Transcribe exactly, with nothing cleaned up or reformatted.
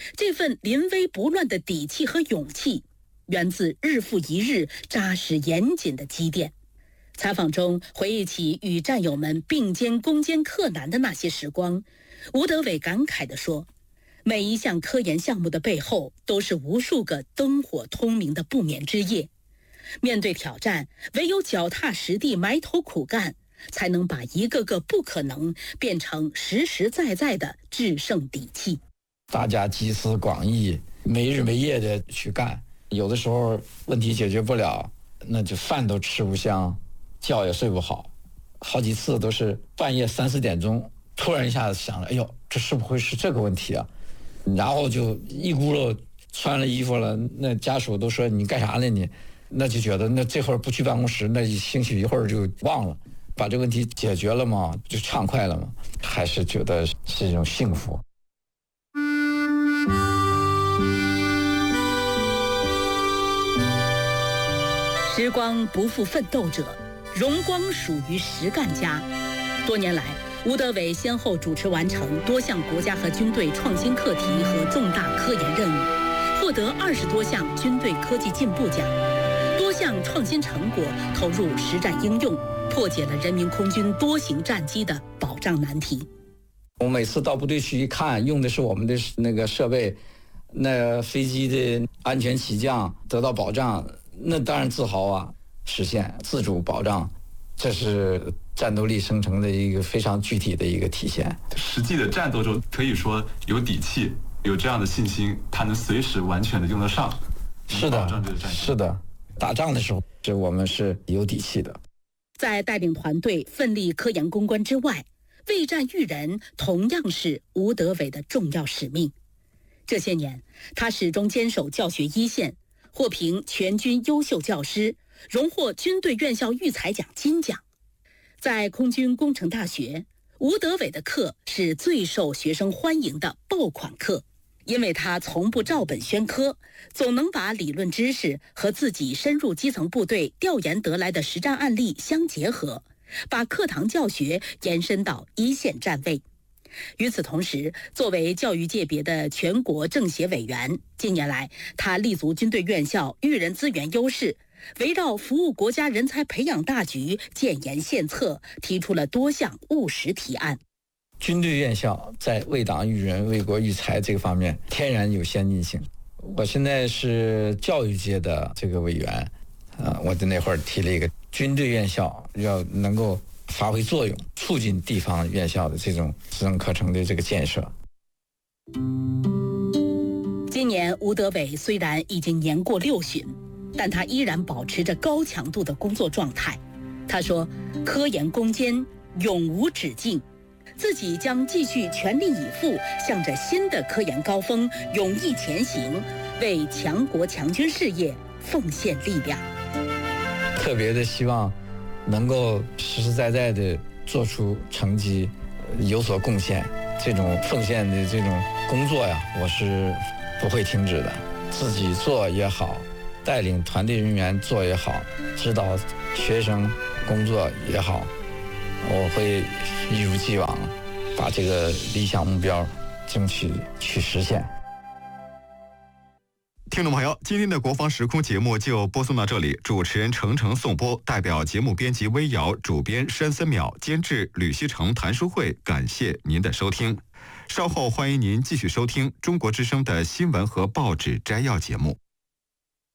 这份临危不乱的底气和勇气，源自日复一日扎实严谨的积淀。采访中回忆起与战友们并肩攻坚克难的那些时光，吴德伟感慨地说，每一项科研项目的背后都是无数个灯火通明的不眠之夜。面对挑战，唯有脚踏实地埋头苦干，才能把一个个不可能变成实实在在的制胜底气。 大家集思广益，没日没夜的去干，有的时候问题解决不了，那就饭都吃不香，觉也睡不好，好几次都是半夜三四点钟，突然一下子想了，哎呦，这是不会是这个问题啊？然后就一咕噜穿了衣服了，那家属都说你干啥呢你？那就觉得那这会儿不去办公室，那兴许一会儿就忘了，把这个问题解决了嘛，就畅快了嘛，还是觉得是一种幸福。 时光不负奋斗者，荣光属于实干家。多年来，吴德伟先后主持完成多项国家和军队创新课题和重大科研任务，获得二十多项军队科技进步奖，多项创新成果投入实战应用，破解了人民空军多型战机的保障难题。 我每次到部队去一看，用的是我们的那个设备，那飞机的安全起降得到保障，那当然自豪啊，实现自主保障，这是战斗力生成的一个非常具体的一个体现。 实际的战斗中可以说有底气，有这样的信心，它能随时完全的用得上。 是的，是的，打仗的时候是我们是有底气的。 在带领团队奋力科研攻关之外，为战育人同样是吴德伟的重要使命。这些年，他始终坚守教学一线，获评全军优秀教师，荣获军队院校育才奖金奖。在空军工程大学，吴德伟的课是最受学生欢迎的爆款课，因为他从不照本宣科，总能把理论知识和自己深入基层部队调研得来的实战案例相结合，把课堂教学延伸到一线站位。与此同时，作为教育界别的全国政协委员，近年来他立足军队院校育人资源优势，围绕服务国家人才培养大局建言献策，提出了多项务实提案。 军队院校在为党育人、为国育才这个方面天然有先进性。我现在是教育界的这个委员，啊，我在那会儿提了一个军队院校要能够发挥作用，促进地方院校的这种职能课程的这个建设。 今年吴德伟虽然已经年过六旬，但他依然保持着高强度的工作状态。他说，科研攻坚永无止境，自己将继续全力以赴，向着新的科研高峰勇毅前行，为强国强军事业奉献力量。 特别的希望能够实实在在的做出成绩，有所贡献。这种奉献的这种工作呀，我是不会停止的。自己做也好，带领团队人员做也好，指导学生工作也好，我会一如既往把这个理想目标争取去实现。 听众朋友，今天的国防时空节目就播送到这里，主持人程程颂播，代表节目编辑微瑶，主编山森淼，监制吕锡成、谭淑慧，感谢您的收听。稍后欢迎您继续收听中国之声的新闻和报纸摘要节目。